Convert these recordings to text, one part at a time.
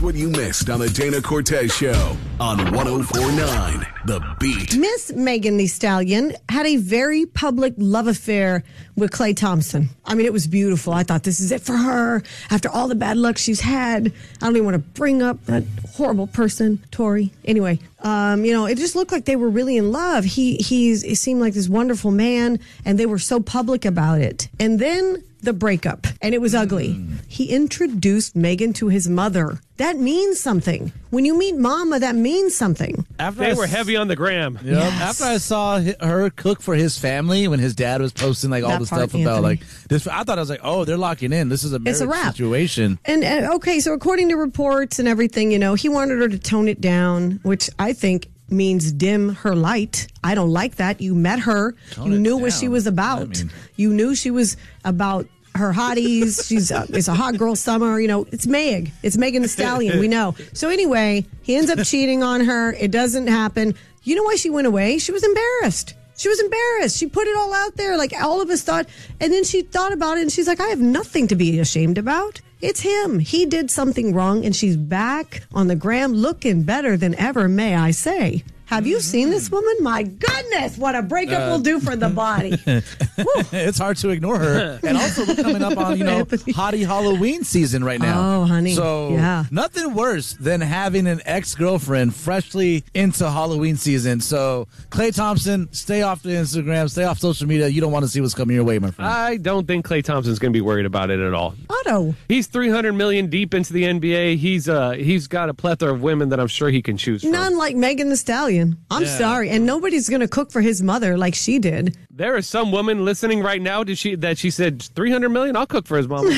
what you missed on the Dana Cortez Show on 104.9 The Beat. Miss Megan Thee Stallion had a very public love affair with Klay Thompson. I mean, it was beautiful. I thought this is it for her. After all the bad luck she's had, I don't even want to bring up that horrible person, Tory. Anyway, it just looked like they were really in love. He seemed like this wonderful man, and they were so public about it. And then the breakup, and it was ugly. He introduced Megan to his mother. That means something. When you meet mama, that means something. They were heavy on the gram. Yep. Yes. After I saw her cook for his family when his dad was posting like all That the part, stuff about Anthony. like this, I thought I was like, oh, they're locking in. This is a marriage wrap. situation. And okay, so according to reports and everything, he wanted her to tone it down, which I think means dim her light. I don't like that. You met her. Tone You it knew what down. she was about. I mean- You knew she was about her hotties. It's a hot girl summer. It's Meg. It's Megan Thee Stallion. We know. So anyway, he ends up cheating on her. It doesn't happen. You know why she went away? She was embarrassed. She put it all out there, like all of us thought. And then she thought about it, and she's like, I have nothing to be ashamed about. It's him. He did something wrong, and she's back on the gram looking better than ever, may I say. Have you seen this woman? My goodness, what a breakup will do for the body. It's hard to ignore her. And also, we're coming up on, hottie Halloween season right now. Oh, honey. So, Yeah. nothing worse than having an ex-girlfriend freshly into Halloween season. So, Klay Thompson, stay off the Instagram, stay off social media. You don't want to see what's coming your way, my friend. I don't think Klay Thompson's going to be worried about it at all. Otto. He's $300 million deep into the NBA. He's got a plethora of women that I'm sure he can choose from. None like Megan Thee Stallion. I'm sorry. And nobody's going to cook for his mother like she did. There is some woman listening right now that she said $300 million. I'll cook for his mom.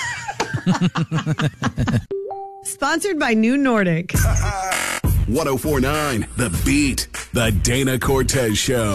Sponsored by New Nordic. 104.9 The Beat. The Dana Cortez Show.